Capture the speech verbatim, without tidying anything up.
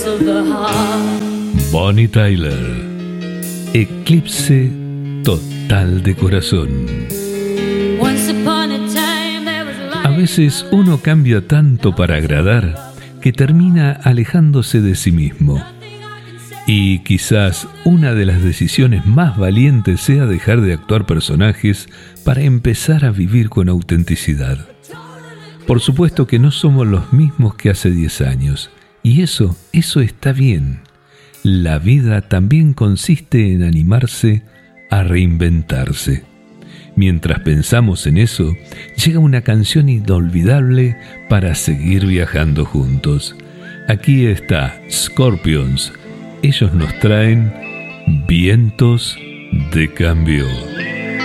Bonnie Tyler, Eclipse total de corazón. A veces uno cambia tanto para agradar que termina alejándose de sí mismo. Y quizás una de las decisiones más valientes sea dejar de actuar personajes para empezar a vivir con autenticidad. Por supuesto que no somos los mismos que hace diez años, y eso, eso está bien. La vida también consiste en animarse a reinventarse. Mientras pensamos en eso, llega una canción inolvidable para seguir viajando juntos. Aquí está Scorpions. Ellos nos traen Vientos de Cambio.